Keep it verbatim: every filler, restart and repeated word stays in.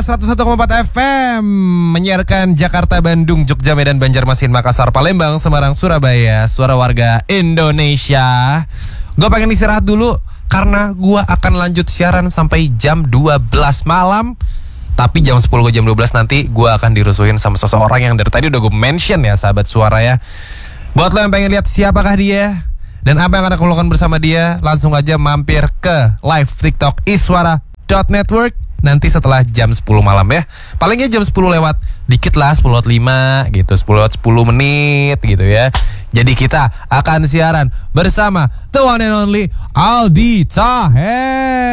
seratus satu koma empat F M menyiarkan Jakarta, Bandung, Jogja, Medan, Banjarmasin, Makassar, Palembang, Semarang, Surabaya. Suara warga Indonesia. Gue pengen istirahat dulu karena gue akan lanjut siaran sampai jam dua belas malam. Tapi jam sepuluh ke jam dua belas nanti gue akan dirusuhin sama seseorang yang dari tadi udah gue mention ya, sahabat suara ya. Buat lo yang pengen lihat siapakah dia dan apa yang akan aku lakukan bersama dia, langsung aja mampir ke live TikTok iswara dot network nanti setelah jam sepuluh malam ya. Palingnya jam sepuluh lewat dikit lah, sepuluh lewat lima gitu, sepuluh lewat sepuluh menit gitu ya. Jadi kita akan siaran bersama the one and only Aldi Taher.